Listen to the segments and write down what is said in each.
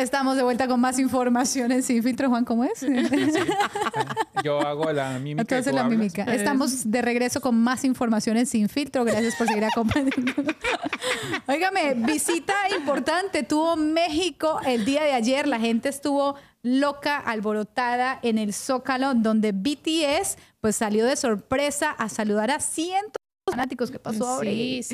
Estamos de vuelta con más información en Sin Filtro. Juan, ¿cómo es? Sí. Yo hago la mímica. Entonces la mímica. Estamos de regreso con más información en Sin Filtro. Gracias por seguir acompañando. Óigame, visita importante. Tuvo México el día de ayer. La gente estuvo loca, alborotada en el Zócalo, donde BTS pues salió de sorpresa a saludar a cientos fanáticos. ¿Qué pasó ahora? Sí,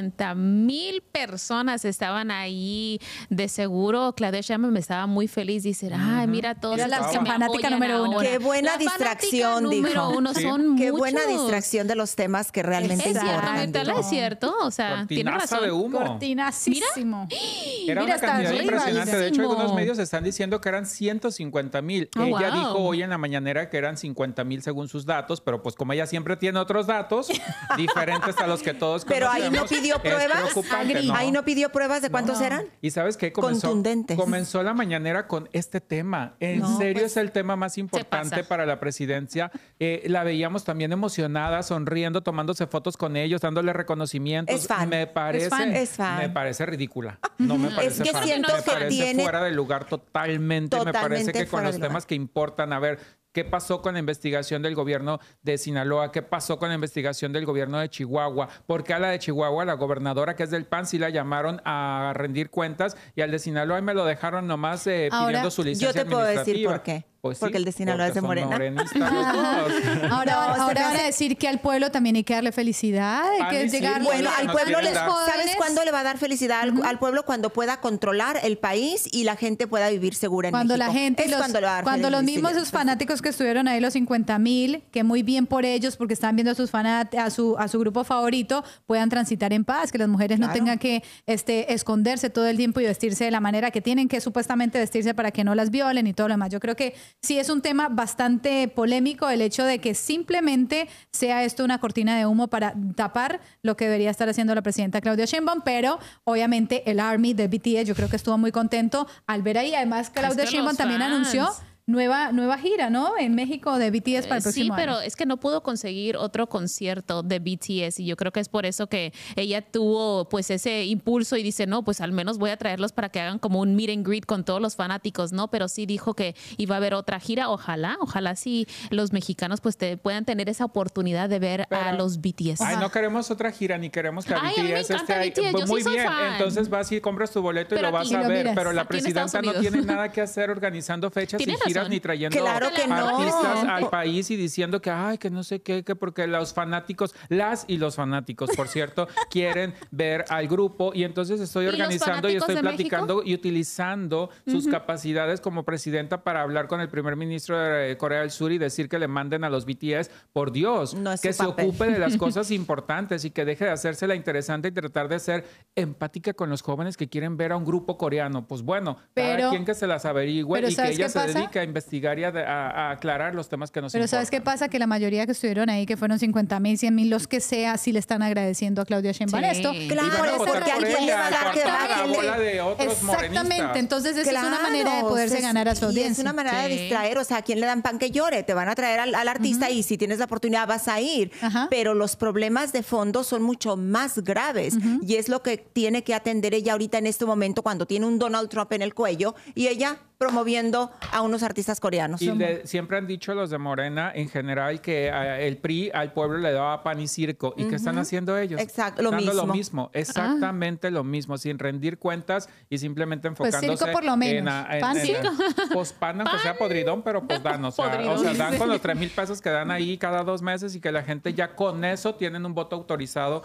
50,000 personas estaban ahí. De seguro, Claudia Sheinbaum estaba muy feliz. Dice, ay, mira todos Era los la que me fanática apoyan número uno. ahora. Qué buena La distracción, fanática número dijo. uno, Sí. son Qué muchos. buena distracción de los temas que realmente Es cierto, importan. Natalia, es cierto. O sea, tiene Cortinaza razón. de humo. Cortinacísimo. Era Mira, una cantidad está impresionante. De hecho, arribadísimo. algunos medios están diciendo que eran 150,000. Oh, Ella wow. dijo hoy en la mañanera que eran 50,000 según sus datos, pero pues como ella siempre tiene otros datos diferentes a los que todos Pero ahí no conocemos, pidió es pruebas. preocupante, ¿no? Ahí no pidió pruebas de cuántos eran. Y ¿sabes qué? Contundentes. Comenzó la mañanera con este tema. En serio es el tema más importante pasa. para la presidencia. La veíamos también emocionada, sonriendo, tomándose fotos con ellos, dándole reconocimientos. Es fan. Me parece, Es fan. Me parece ridícula. No me parece que fan. siento me que parece tiene- fuera de lugar totalmente. Me parece Totalmente que con fuera los de lugar. temas que importan, a ver, ¿qué pasó con la investigación del gobierno de Sinaloa? ¿Qué pasó con la investigación del gobierno de Chihuahua? Porque a la de Chihuahua, la gobernadora que es del PAN, sí la llamaron a rendir cuentas y al de Sinaloa ahí me lo dejaron nomás Ahora, pidiendo su licencia Yo te puedo decir administrativa. por qué. Pues sí, Porque el de Sinaloa es de porque son Morena. morenistas los dos. Ahora, No, se ahora me van a hace- decir que al pueblo también hay que darle felicidad, hay Ah, que sí, llegar Bueno, sí, al nos pueblo quieren les dar. ¿sabes cuándo le va a dar felicidad al pueblo? Cuando pueda controlar el país y la gente pueda vivir segura en cuando México. la gente, Es cuando le va a dar cuando los felicidad. mismos esos fanáticos que estuvieron ahí, los 50,000, que muy bien por ellos, porque están viendo a sus a su grupo favorito, puedan transitar en paz, que las mujeres no Claro. tengan que esconderse todo el tiempo y vestirse de la manera que tienen que supuestamente vestirse para que no las violen y todo lo demás. Yo creo que sí es un tema bastante polémico el hecho de que simplemente sea esto una cortina de humo para tapar lo que debería estar haciendo la presidenta Claudia Sheinbaum, pero obviamente el Army de BTS yo creo que estuvo muy contento al ver ahí. Además, Claudia que Sheinbaum los también fans. anunció nueva gira, ¿no? En México de BTS para el próximo Sí, pero año. es que no pudo conseguir otro concierto de BTS y yo creo que es por eso que ella tuvo pues ese impulso y dice, no, pues al menos voy a traerlos para que hagan como un meet and greet con todos los fanáticos, ¿no? Pero sí dijo que iba a haber otra gira, ojalá sí los mexicanos pues puedan tener esa oportunidad de ver a Pero- los BTS. Ay, no queremos otra gira, ni queremos que Ay, a mí me BTS encanta esté ahí. BTS, yo sí Muy soy bien, fan. entonces vas y compras tu boleto y Pero lo vas aquí- a Y lo ver, miras. pero la Aquí en presidenta Estados no Unidos. tiene nada que hacer organizando fechas y Tienes giras razón. ni trayendo Claro que no. artistas al país y diciendo que ay, que no sé qué, que porque los fanáticos, los fanáticos, por cierto, quieren ver al grupo y entonces estoy ¿Y los organizando y fanáticos estoy de platicando México? y utilizando sus capacidades como presidenta para hablar con el primer ministro de Corea del Sur y decir que le manden a los BTS, por Dios, No es que su se papel. ocupe de las cosas importantes y que deje de hacerse la interesante y tratar de ser empática con los jóvenes que quieren ver a un grupo coreano. Pues bueno, Pero- cada quien que se las averigüe pero y que ¿sabes ella qué se pasa? dedique a investigar y a aclarar los temas que nos Pero importan. ¿sabes qué pasa? Que la mayoría que estuvieron ahí, que fueron 50,000, 100,000, los que sea, sí le están agradeciendo a Claudia Sheinbaum Sí. esto. Claro, Y van a votar porque a por quién le ella, va a dar por que toda va, la quién le- bola de otros Exactamente. morenistas. Entonces, esa es una manera de poderse ganar a su y audiencia. es una manera de Sí. distraer, o sea, ¿a quién le dan pan que llore? Te van a traer al artista y si tienes la oportunidad vas a ir. Ajá. Pero los problemas de fondo son mucho más graves y es lo que tiene que atender ella ahorita en este momento cuando tiene un Donald Trump en el cuello y ella promoviendo a unos artistas coreanos. Y siempre han dicho los de Morena en general que el PRI al pueblo le daba pan y circo. ¿Y qué están haciendo ellos? Exacto, lo Dando mismo. lo mismo, exactamente lo mismo, sin rendir cuentas y simplemente Pues enfocándose circo por lo menos. en Pan, circo. pues pan, aunque sea podridón, pero pues dan, o sea, Podridón, dan dice. con los 3,000 pesos que dan ahí cada 2 meses y que la gente ya con eso tienen un voto autorizado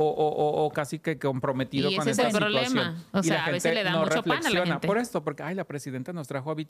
o casi que comprometido Y con ese es esta el problema. situación. O Y sea, la a veces gente le da no mucho pan a la reflexiona gente. por esto, porque ay, la presidenta nos trajo a BTS